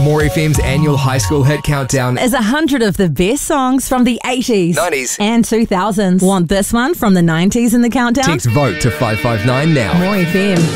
More FM's annual high school hit countdown is 100 of the best songs from the 80s, 90s and 2000s. Want this one from the 90s in the countdown? Text VOTE to 559 now. More FM.